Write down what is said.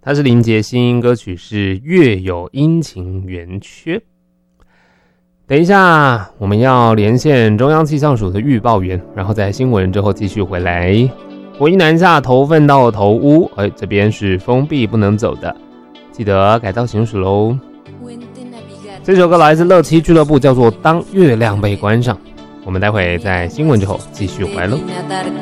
它是林杰星，歌曲是《月有阴晴圆缺》。等一下，我们要连线中央气象署的预报员，然后在新闻之后继续回来。国一南下头份到头屋，这边是封闭不能走的，记得改道行驶咯。这首歌来自乐七俱乐部，叫做《当月亮被关上》。我们待会在新闻之后继续回来咯。